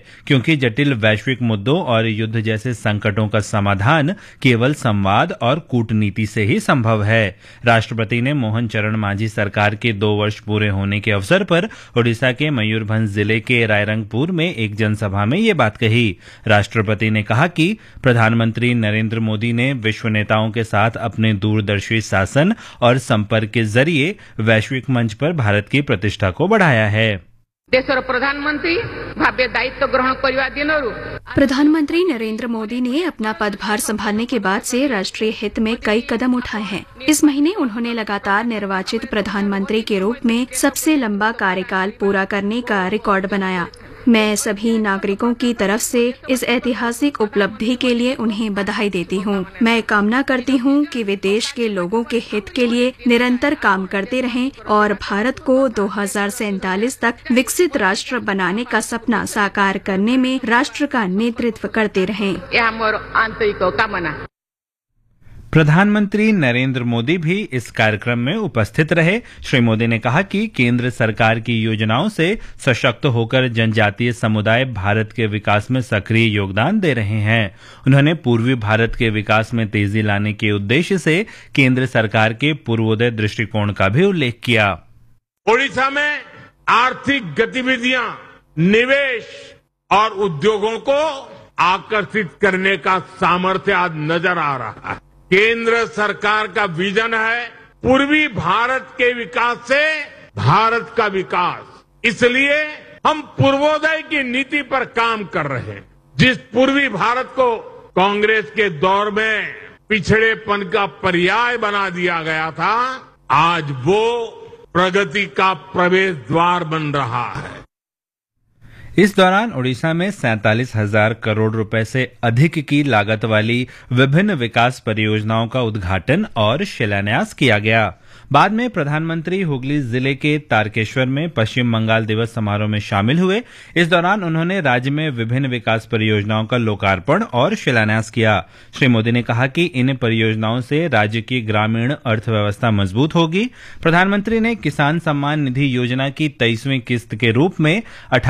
क्योंकि जटिल वैश्विक मुद्दों और युद्ध जैसे संकटों का समाधान केवल संवाद और कूटनीति से ही संभव है। राष्ट्रपति ने मोहन चरण मांझी सरकार के 2 वर्ष पूरे होने के अवसर पर ओडिशा के मयूरभंज जिले के रायरंगपुर में एक जनसभा में ये बात कही। राष्ट्रपति ने कहा कि प्रधानमंत्री नरेंद्र मोदी ने विश्व नेताओं के साथ अपने दूरदर्शी शासन और संपर्क के जरिए वैश्विक मंच पर भारत की प्रतिष्ठा को बढ़ाया है। देशर प्रधानमंत्री भाव्य दायित्व ग्रहण करने दिनरू प्रधानमंत्री नरेंद्र मोदी ने अपना पदभार संभालने के बाद से राष्ट्रीय हित में कई कदम उठाए हैं। इस महीने उन्होंने लगातार निर्वाचित प्रधानमंत्री के रूप में सबसे लंबा कार्यकाल पूरा करने का रिकॉर्ड बनाया। मैं सभी नागरिकों की तरफ से इस ऐतिहासिक उपलब्धि के लिए उन्हें बधाई देती हूँ। मैं कामना करती हूँ कि वे देश के लोगों के हित के लिए निरंतर काम करते रहें और भारत को 2047 तक विकसित राष्ट्र बनाने का सपना साकार करने में राष्ट्र का नेतृत्व करते रहें। यह मोर आंतरिक कामना। प्रधानमंत्री नरेंद्र मोदी भी इस कार्यक्रम में उपस्थित रहे। श्री मोदी ने कहा कि केंद्र सरकार की योजनाओं से सशक्त होकर जनजातीय समुदाय भारत के विकास में सक्रिय योगदान दे रहे हैं। उन्होंने पूर्वी भारत के विकास में तेजी लाने के उद्देश्य से केंद्र सरकार के पूर्वोदय दृष्टिकोण का भी उल्लेख किया। ओडिशा में आर्थिक गतिविधियां, निवेश और उद्योगों को आकर्षित करने का सामर्थ्य आज नजर आ रहा है। केंद्र सरकार का विजन है पूर्वी भारत के विकास से भारत का विकास। इसलिए हम पूर्वोदय की नीति पर काम कर रहे हैं। जिस पूर्वी भारत को कांग्रेस के दौर में पिछड़ेपन का पर्याय बना दिया गया था, आज वो प्रगति का प्रवेश द्वार बन रहा है। इस दौरान ओडिशा में 47,000 करोड़ रुपए से अधिक की लागत वाली विभिन्न विकास परियोजनाओं का उद्घाटन और शिलान्यास किया गया। बाद में प्रधानमंत्री हुगली जिले के तारकेश्वर में पश्चिम बंगाल दिवस समारोह में शामिल हुए। इस दौरान उन्होंने राज्य में विभिन्न विकास परियोजनाओं का लोकार्पण और शिलान्यास किया। श्री मोदी ने कहा कि इन परियोजनाओं से राज्य की ग्रामीण अर्थव्यवस्था मजबूत होगी। प्रधानमंत्री ने किसान सम्मान निधि योजना की 23वीं किस्त के रूप में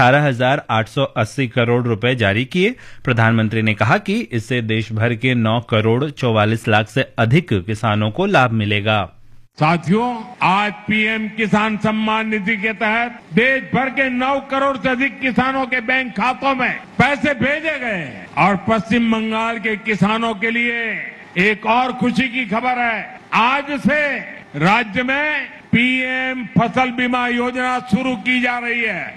18,880 करोड़ रुपए जारी किए। प्रधानमंत्री ने कहा कि इससे देश भर के 9 करोड़ 44 लाख से अधिक किसानों को लाभ मिलेगा। साथियों, आज पीएम किसान सम्मान निधि के तहत देश भर के 9 करोड़ से अधिक किसानों के बैंक खातों में पैसे भेजे गए हैं और पश्चिम बंगाल के किसानों के लिए एक और खुशी की खबर है। आज से राज्य में पीएम फसल बीमा योजना शुरू की जा रही है।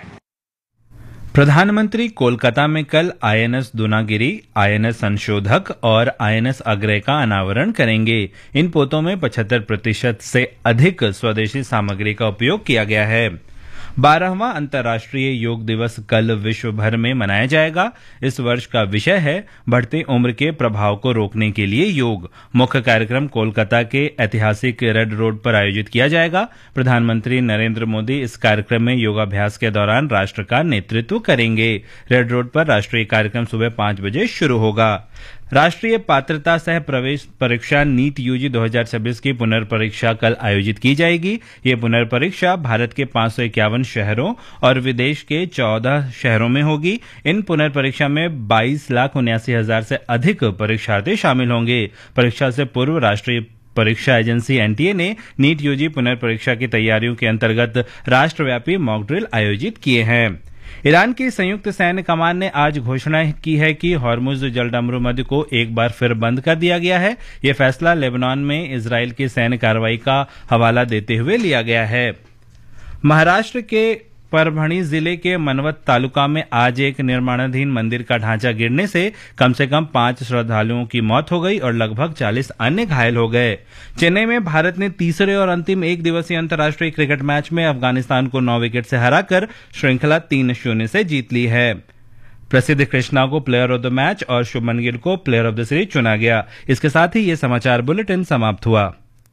प्रधानमंत्री कोलकाता में कल आईएनएस दूनागिरी, आईएनएस संशोधक और आईएनएस अग्रय का अनावरण करेंगे। इन पोतों में 75% से अधिक स्वदेशी सामग्री का उपयोग किया गया है। 12वां अंतर्राष्ट्रीय योग दिवस कल विश्व भर में मनाया जाएगा। इस वर्ष का विषय है बढ़ती उम्र के प्रभाव को रोकने के लिए योग। मुख्य कार्यक्रम कोलकाता के ऐतिहासिक रेड रोड पर आयोजित किया जाएगा। प्रधानमंत्री नरेंद्र मोदी इस कार्यक्रम में योगाभ्यास के दौरान राष्ट्र का नेतृत्व करेंगे। रेड रोड पर राष्ट्रीय कार्यक्रम सुबह 5 बजे शुरू होगा। राष्ट्रीय पात्रता सह प्रवेश परीक्षा नीट यूजी 2026 की पुनर्परीक्षा कल आयोजित की जाएगी। ये पुनर्परीक्षा भारत के 551 शहरों और विदेश के 14 शहरों में होगी। इन पुनर्परीक्षा में 22,79,000 से अधिक परीक्षार्थी शामिल होंगे। परीक्षा से पूर्व राष्ट्रीय परीक्षा एजेंसी एनटीए ने नीट यूजी पुनर्परीक्षा की तैयारियों के अंतर्गत राष्ट्रव्यापी मॉक ड्रिल आयोजित किए हैं। ईरान की संयुक्त सैन्य कमान ने आज घोषणा की है कि हॉर्मुज जलडामरूमध्य को एक बार फिर बंद कर दिया गया है। यह फैसला लेबनान में इजराइल की सैन्य कार्रवाई का हवाला देते हुए लिया गया है। महाराष्ट्र के परभणी जिले के मनवत तालुका में आज एक निर्माणाधीन मंदिर का ढांचा गिरने से कम 5 श्रद्धालुओं की मौत हो गई और लगभग 40 अन्य घायल हो गए। चेन्नई में भारत ने तीसरे और अंतिम एक दिवसीय अंतर्राष्ट्रीय क्रिकेट मैच में अफगानिस्तान को 9 विकेट से हराकर श्रृंखला 3-0 से जीत ली है। प्रसिद्ध कृष्णा को प्लेयर ऑफ द मैच और शुभमन गिल को प्लेयर ऑफ द सीरीज चुना गया। इसके साथ ही ये समाचार बुलेटिन समाप्त हुआ।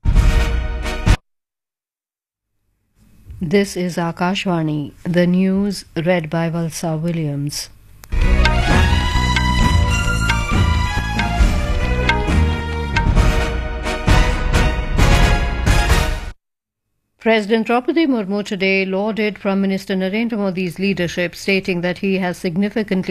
This is Akashvani, the news read by Valsa Williams. President Draupadi Murmu today lauded Prime Minister Narendra Modi's leadership, stating that he has significantly